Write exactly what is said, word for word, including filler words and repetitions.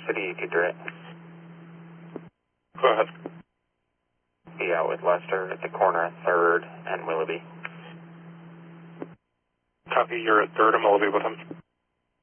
City, Detroit. Go ahead. Be out with Lester at the corner of third and Willoughby. Copy, you're at third and Willoughby with him.